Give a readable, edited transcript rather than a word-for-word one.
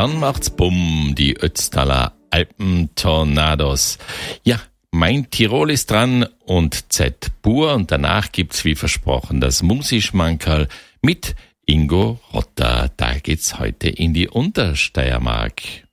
Dann macht's bumm, die Ötztaler Alpentornados. Ja, mein Tirol ist dran und Z pur und danach gibt's wie versprochen das Musischmankerl mit Ingo Rotter. Da geht's heute in die Untersteiermark.